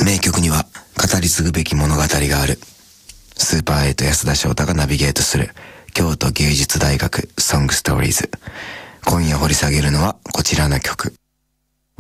名曲には語り継ぐべき物語がある。スーパー8安田翔太がナビゲートする京都芸術大学ソングストーリーズ。今夜掘り下げるのはこちらの曲。